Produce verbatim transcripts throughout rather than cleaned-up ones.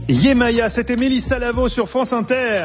Yemaya, c'était Mélissa Lavo sur France Inter.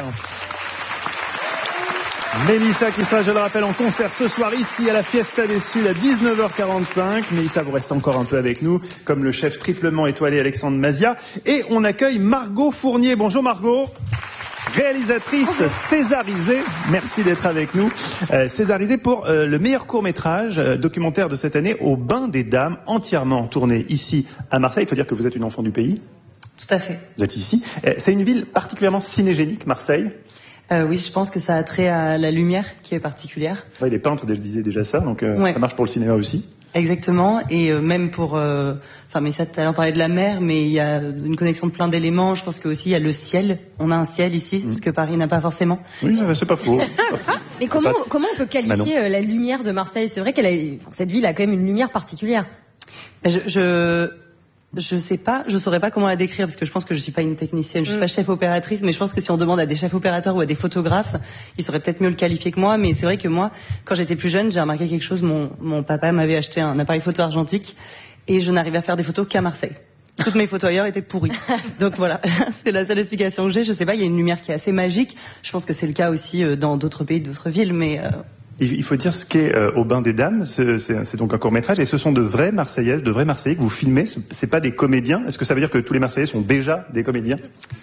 Mélissa qui sera, je le rappelle, en concert ce soir ici à la Fiesta des Suds à dix-neuf heures quarante-cinq. Mélissa, vous restez encore un peu avec nous, comme le chef triplement étoilé Alexandre Mazia. Et on accueille Margot Fournier. Bonjour Margot. Réalisatrice césarisée, merci d'être avec nous. Euh, césarisée pour euh, le meilleur court-métrage euh, documentaire de cette année, Au Bain des Dames, entièrement tourné ici à Marseille. Il faut dire que vous êtes une enfant du pays. Tout à fait. Vous êtes ici. Euh, c'est une ville particulièrement cinégénique, Marseille. Euh, oui, je pense que ça a trait à la lumière qui est particulière. Ouais, les peintres je disais déjà ça, donc euh, ouais. Ça marche pour le cinéma aussi. Exactement, et euh, même pour... Euh, enfin, mais ça, tout à l'heure, on parlait de la mer, mais il y a une connexion de plein d'éléments. Je pense qu'aussi, il y a le ciel. On a un ciel ici, mmh. ce que Paris n'a pas forcément. Oui, c'est pas faux. Mais comment, comment on peut qualifier Manon. la lumière de Marseille? C'est vrai qu'elle a, enfin, cette ville a quand même une lumière particulière. Je... je... Je sais pas, je saurais pas comment la décrire parce que je pense que je suis pas une technicienne, je suis mm. pas chef opératrice, mais je pense que si on demande à des chefs opérateurs ou à des photographes, ils sauraient peut-être mieux le qualifier que moi. Mais c'est vrai que moi, quand j'étais plus jeune, j'ai remarqué quelque chose. Mon, mon papa m'avait acheté un appareil photo argentique et je n'arrivais à faire des photos qu'à Marseille. Toutes mes photos ailleurs étaient pourries. Donc voilà, c'est la seule explication que j'ai. Je sais pas, il y a une lumière qui est assez magique. Je pense que c'est le cas aussi dans d'autres pays, d'autres villes, mais... Euh... Il faut dire ce qu'est euh, Au Bain des Dames, c'est donc un court-métrage, et ce sont de vraies Marseillaises, de vrais Marseillais que vous filmez, c'est pas des comédiens. Est-ce que ça veut dire que tous les Marseillais sont déjà des comédiens?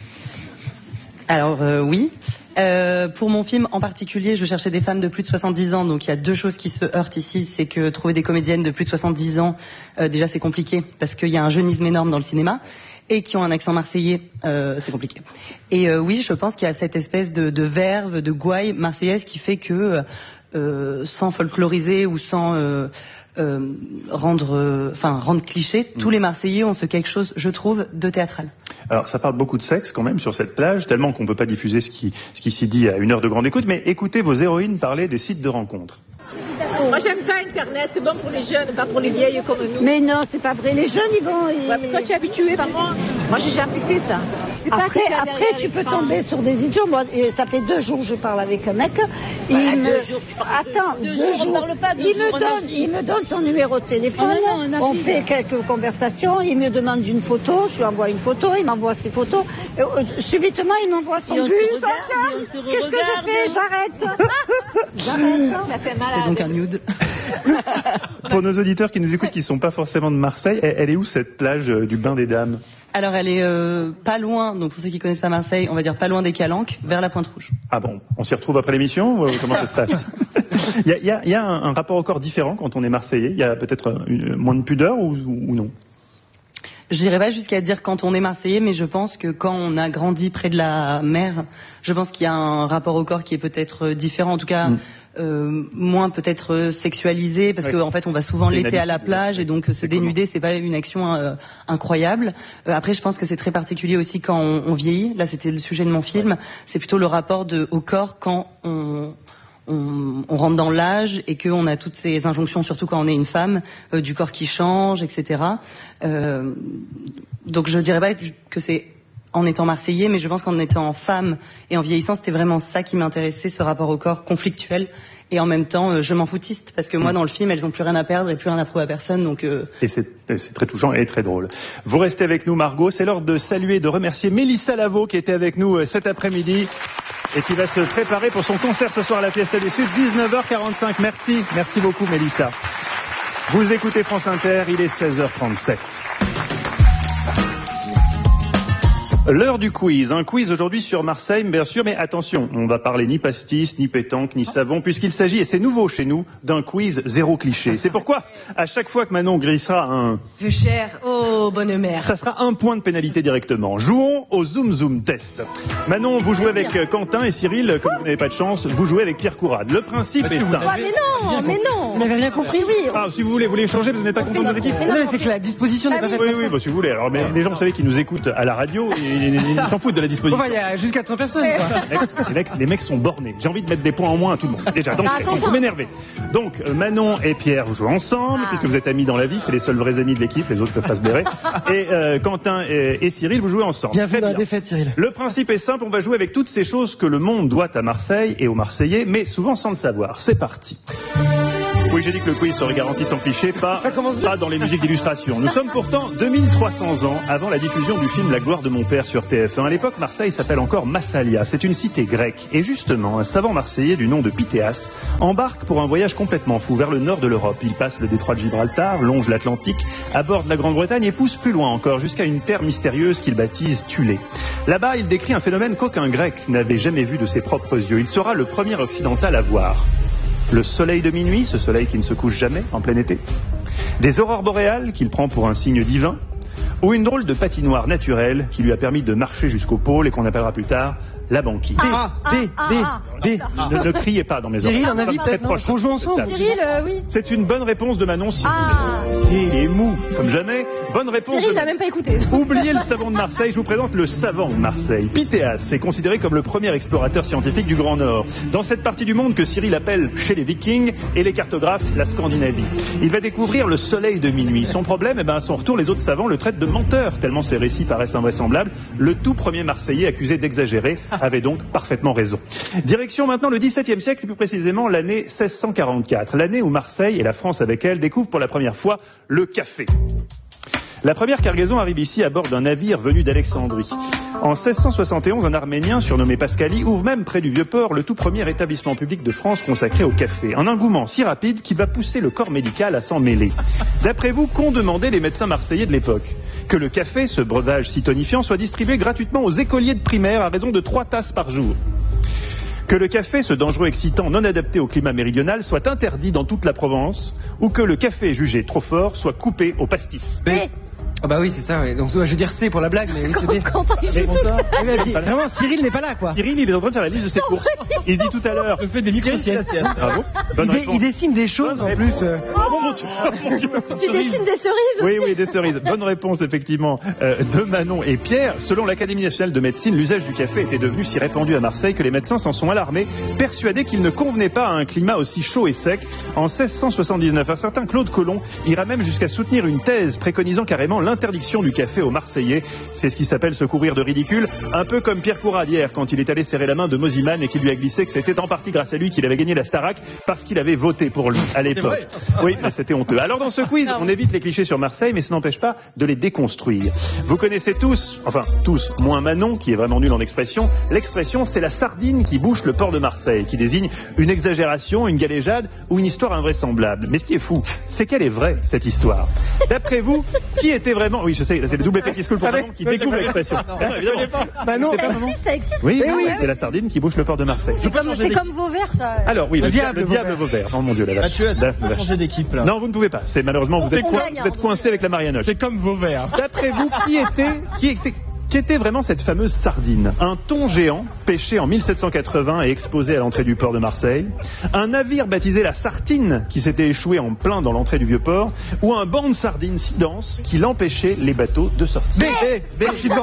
Alors euh, oui. Euh, pour mon film en particulier, je cherchais des femmes de plus de soixante-dix ans, donc il y a deux choses qui se heurtent ici, c'est que trouver des comédiennes de plus de soixante-dix ans, euh, déjà c'est compliqué, parce qu'il y a un jeunisme énorme dans le cinéma, et qui ont un accent marseillais, euh, c'est compliqué. Et euh, oui, je pense qu'il y a cette espèce de, de verve, de gouaille marseillaise qui fait que... Euh, sans folkloriser ou sans euh, euh, rendre, enfin euh, rendre cliché, mmh. tous les Marseillais ont ce quelque chose, je trouve, de théâtral. Alors ça parle beaucoup de sexe quand même sur cette plage, tellement qu'on ne peut pas diffuser ce qui, ce qui s'y dit à une heure de grande écoute, mais écoutez vos héroïnes parler des sites de rencontres. Moi j'aime pas Internet, c'est bon pour les jeunes, pas pour les vieilles comme nous. Mais non, c'est pas vrai, les jeunes ils vont... Ils... Ouais, mais toi tu es habitué, par moi, moi j'ai jamais fait ça. Après, pas après tu peux tomber sur des idiots. Moi, ça fait deux jours que je parle avec un mec. Il voilà, me... deux jours, Attends, deux, deux, deux jours. jours. On parle pas deux il, jours, me donne, il me donne son numéro de téléphone. Oh, non, non, on fait quelques conversations. Il me demande une photo. Je lui envoie une photo. Il m'envoie ses photos. Et, euh, subitement, il m'envoie son bus. Qu'est-ce que je fais? J'arrête. J'arrête. Ça fait mal. C'est donc un nude. Pour nos auditeurs qui nous écoutent, qui ne sont pas forcément de Marseille, elle est où cette plage euh, du Bain des Dames? Alors elle est euh, pas loin, donc pour ceux qui connaissent pas Marseille, on va dire pas loin des Calanques, vers la Pointe-Rouge. Ah bon, on s'y retrouve après l'émission ou comment ça se passe? Il y a, y a, y a un, un rapport encore différent quand on est Marseillais. Il y a peut-être une, moins de pudeur ou, ou, ou non? Je dirais pas jusqu'à dire quand on est Marseillais, mais je pense que quand on a grandi près de la mer, je pense qu'il y a un rapport au corps qui est peut-être différent, en tout cas. Mm. Euh, moins peut-être sexualisé parce ouais. qu'en en fait on va souvent l'été à la plage et donc se dénuder c'est pas une action euh, incroyable. Euh, après je pense que c'est très particulier aussi quand on, on vieillit. Là c'était le sujet de mon film. Ouais. C'est plutôt le rapport de, au corps quand on On, on rentre dans l'âge et qu'on a toutes ces injonctions, surtout quand on est une femme, euh, du corps qui change, et cetera. Euh, donc je dirais pas que c'est en étant marseillais, mais je pense qu'en étant femme et en vieillissant, c'était vraiment ça qui m'intéressait, ce rapport au corps conflictuel et en même temps euh, je m'en foutiste parce que moi dans le film elles ont plus rien à perdre et plus rien à prouver à personne donc euh... et c'est très touchant et très drôle. Vous restez avec nous Margot, c'est l'heure de saluer et de remercier Mélissa Lavo qui était avec nous euh, cet après-midi et qui va se préparer pour son concert ce soir à la Fiesta des Suds, dix-neuf heures quarante-cinq. Merci, merci beaucoup Mélissa. Vous écoutez France Inter, il est seize heures trente-sept. L'heure du quiz, un quiz aujourd'hui sur Marseille, bien sûr, mais attention, on va parler ni pastis, ni pétanque, ni savon, puisqu'il s'agit, et c'est nouveau chez nous, d'un quiz zéro cliché. C'est pourquoi, à chaque fois que Manon grissera un... Peu cher, oh, bonne mère. Ça sera un point de pénalité directement. Jouons au Zoom Zoom Test. Manon, vous jouez avec Quentin et Cyril, comme vous n'avez pas de chance, vous jouez avec Pierre Courade. Le principe bah, est simple. Ah, mais non, mais non. Vous n'avez rien compris, oui. Ah, si vous voulez, vous voulez changer, vous n'êtes pas content de vos équipes. Mais non, mais c'est que la disposition n'est pas faite Oui, comme oui, ça. bah, si vous voulez. Alors, mais les gens, vous savez, qui nous écoutent à la radio, et ils s'en foutent de la disposition. Enfin, il y a juste quatre cents personnes. Quoi. Les, mecs, les mecs sont bornés. J'ai envie de mettre des points en moins à tout le monde. Déjà, donc, ah, vous m'énervez. Donc, euh, Manon et Pierre, vous jouez ensemble, ah. puisque vous êtes amis dans la vie. C'est les seuls vrais amis de l'équipe. Les autres peuvent pas se blairer. Et euh, Quentin et, et Cyril, vous jouez ensemble. Bienvenue dans la défaite, Cyril. Le principe est simple. On va jouer avec toutes ces choses que le monde doit à Marseille et aux Marseillais, mais souvent sans le savoir. C'est parti. Oui, Oui, j'ai dit que le quiz serait garanti sans cliché, pas, pas dans les musiques d'illustration. Nous sommes pourtant deux mille trois cents ans avant la diffusion du film La gloire de mon père sur T F un. À l'époque, Marseille s'appelle encore Massalia. C'est une cité grecque. Et justement, un savant marseillais du nom de Pythéas embarque pour un voyage complètement fou vers le nord de l'Europe. Il passe le détroit de Gibraltar, longe l'Atlantique, aborde la Grande-Bretagne et pousse plus loin encore jusqu'à une terre mystérieuse qu'il baptise Thulé. Là-bas, il décrit un phénomène qu'aucun grec n'avait jamais vu de ses propres yeux. Il sera le premier occidental à voir. Le soleil de minuit, ce soleil qui ne se couche jamais en plein été. Des aurores boréales qu'il prend pour un signe divin. Ou une drôle de patinoire naturelle qui lui a permis de marcher jusqu'au pôle et qu'on appellera plus tard la banquise. Ah, B, B, B. Ne, ne criez pas dans mes oreilles. Cyril, on a très proche. On joue ensemble. Cyril, euh, oui. C'est une bonne réponse de Manon Cyril. Ah. Cyril est mou, comme jamais. Bonne réponse. Cyril de... n'a même pas écouté. Oubliez le savant de Marseille, je vous présente le savant de Marseille. Pythéas est considéré comme le premier explorateur scientifique du Grand Nord. Dans cette partie du monde que Cyril appelle chez les Vikings et les cartographes la Scandinavie. Il va découvrir le soleil de minuit. Son problème, eh ben, à son retour, les autres savants le traitent de menteur, tellement ses récits paraissent invraisemblables. Le tout premier Marseillais accusé d'exagérer avait donc parfaitement raison. Direction maintenant le dix-septième siècle, plus précisément l'année seize cent quarante-quatre, l'année où Marseille et la France avec elle découvrent pour la première fois le café. La première cargaison arrive ici à bord d'un navire venu d'Alexandrie. En seize cent soixante et onze, un Arménien surnommé Pascali ouvre même près du Vieux-Port le tout premier établissement public de France consacré au café. Un engouement si rapide qu'il va pousser le corps médical à s'en mêler. D'après vous, qu'ont demandé les médecins marseillais de l'époque? Que le café, ce breuvage si tonifiant, soit distribué gratuitement aux écoliers de primaire à raison de trois tasses par jour. Que le café, ce dangereux excitant non adapté au climat méridional, soit interdit dans toute la Provence, ou que le café jugé trop fort soit coupé au pastis. B. Ah bah oui, c'est ça, oui. Donc je veux dire C pour la blague, mais oui, c'est bien. Quand il joue tout seul. Vraiment, Cyril n'est pas là, quoi. Cyril, il est en train de faire la liste de ses courses. Il dit tout à l'heure. Je fais des micro-siestes. Bravo. Bonne Il, dé- réponse. il dessine des choses, Bonne en plus. euh. Oh mon Dieu, oh mon Dieu. Tu dessines des cerises Oui, aussi. oui, des cerises. Bonne réponse, effectivement, euh, de Manon et Pierre. Selon l'Académie nationale de médecine, l'usage du café était devenu si répandu à Marseille que les médecins s'en sont alarmés, persuadés qu'il ne convenait pas à un climat aussi chaud et sec. En seize cent soixante-dix-neuf, un certain Claude Colomb ira même jusqu'à soutenir une thèse préconisant carrément l'interdiction du café aux Marseillais. C'est ce qui s'appelle se couvrir de ridicule, un peu comme Pierre Couradière quand il est allé serrer la main de Mosiman et qu'il lui a glissé que c'était en partie grâce à lui qu'il avait gagné la Starac parce qu'il avait voté pour lui à l'époque. Oui, mais c'était honteux. Alors dans ce quiz, on évite les clichés sur Marseille, mais ça n'empêche pas de les déconstruire. Vous connaissez tous, enfin tous, moins Manon, qui est vraiment nul en expression, l'expression c'est la sardine qui bouche le port de Marseille, qui désigne une exagération, une galéjade ou une histoire invraisemblable. Mais ce qui est fou, c'est qu'elle est vraie, cette histoire. D'après vous, qui était vraiment... Oui, je sais, c'est le double effet qui se coule pour Manon qui découvre l'expression. Ah non, évidemment. Manon, Ça existe, ça existe. Oui, Eh oui. c'est la sardine qui bouche le port de Marseille. C'est comme, c'est comme Vauvert, ça. Alors oui, le, Le diable, diable le diable Vauvert. Vauvert. Oh mon Dieu, la vache. Mathieu, est-ce La qu'on peut vache. changer d'équipe là? Non, vous ne pouvez pas. C'est malheureusement vous êtes, On coin- gagne, vous êtes hein. coincé avec la marianotte. C'est comme Vauvert. D'après vous, qui était, qui était, qui était vraiment cette fameuse sardine? Un thon géant pêché en mille sept cent quatre-vingts et exposé à l'entrée du port de Marseille, un navire baptisé la Sartine qui s'était échoué en plein dans l'entrée du vieux port, ou un banc de sardines si dense qu'il empêchait les bateaux de sortir. B, B, je suis devant.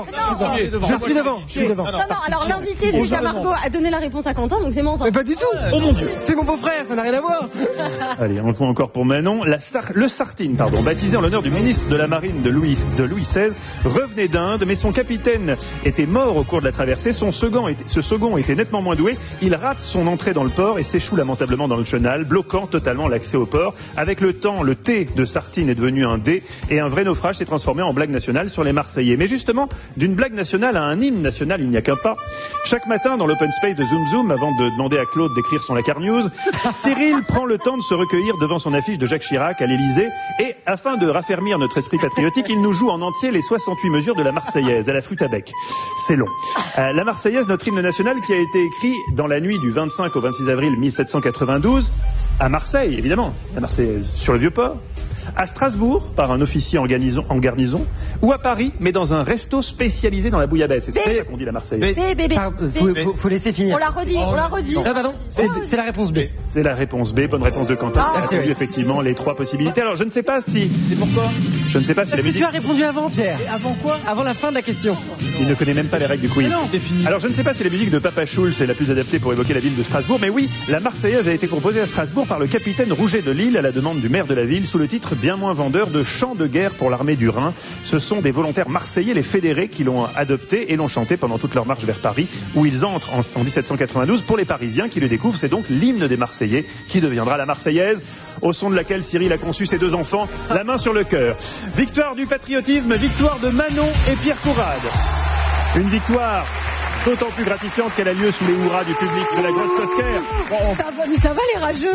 Je suis devant. Je suis devant. Non, non, alors l'invité, déjà Margot, a donné la réponse à Quentin, donc c'est bon, ça. Mais pas du tout. Oh mon Dieu. C'est mon beau-frère, ça n'a rien à voir. Allez, un point encore pour Manon. La Sar- le Sartine, pardon, baptisé en l'honneur du ministre de la Marine de Louis, de Louis seize, revenait d'Inde, mais son capitaine était mort au cours de la traversée. Son second était, ce second était nettement moins doué. Il rate son entrée dans le port et s'échoue lamentablement dans le chenal, bloquant totalement l'accès au port. Avec le temps, le T de Sartine est devenu un D et un vrai naufrage s'est transformé en blague nationale sur les Marseillais. Mais justement, d'une blague nationale à un hymne national, il n'y a qu'un pas. Chaque matin, dans l'open space de Zoom Zoom, avant de demander à Claude d'écrire son Lacar News, Cyril prend le temps de se recueillir devant son affiche de Jacques Chirac à l'Élysée et, afin de raffermir notre esprit patriotique, il nous joue en entier les soixante-huit mesures de la Marseillaise à la flûte à bec. C'est long. Euh, la Marseillaise, notre hymne national, qui a été écrit dans la nuit du vingt-cinq au vingt-six avril mille sept cent quatre-vingt-douze, à Marseille, évidemment, la Marseillaise, sur le Vieux-Port, à Strasbourg, par un officier en garnison, en garnison, ou à Paris, mais dans un resto spécialisé dans la bouillabaisse. C'est ça qu'on dit la Marseillaise. B, B, B. Pardon, faut, faut, faut laisser finir. On l'a redit, on l'a redit. Ah pardon, c'est c'est la réponse B. C'est la réponse B, bonne réponse de Quentin. Ah, Ça a c'est répondu vrai. effectivement les trois possibilités. Alors je ne sais pas si... Et pourquoi? Je ne sais pas si Parce la que musique... tu as répondu avant, Pierre. Avant quoi? Avant la fin de la question. Il ne connaît même pas les règles du quiz. Mais non, c'est fini. Alors je ne sais pas si la musique de Papa Schulz est la plus adaptée pour évoquer la ville de Strasbourg, mais oui, la Marseillaise a été composée à Strasbourg par le capitaine Rouget de Lille à la demande du maire de la ville sous le titre bien moins vendeur de chants de guerre pour l'armée du Rhin. Ce sont des volontaires marseillais, les fédérés, qui l'ont adopté et l'ont chanté pendant toute leur marche vers Paris, où ils entrent en, en dix-sept cent quatre-vingt-douze. Pour les Parisiens qui le découvrent, c'est donc l'hymne des Marseillais qui deviendra la Marseillaise, au son de laquelle Cyril a conçu ses deux enfants, la main sur le cœur. Victoire du patriotisme, victoire de Manon et Pierre Courade. Une victoire d'autant plus gratifiante qu'elle a lieu sous les hurrahs du public de la Grotte Cosquer. Ça va, mais ça va les rageux.